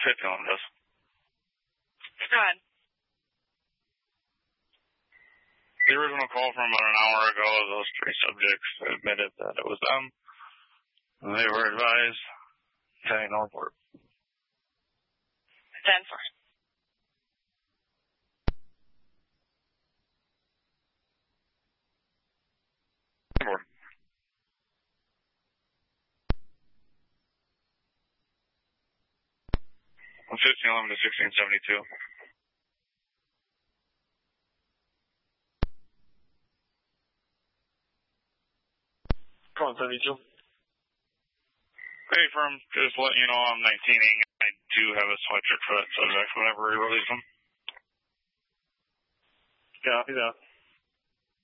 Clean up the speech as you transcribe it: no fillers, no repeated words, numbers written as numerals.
on this. Go ahead. The original call from about an hour ago, those three subjects admitted that it was them. They were advised heading northward. 10-4. Northward. 1511 to 1672. Come on, 72. Hey, firm, just letting you know I'm 19ing. I do have a sweatshirt for that subject whenever we release them. Copy that.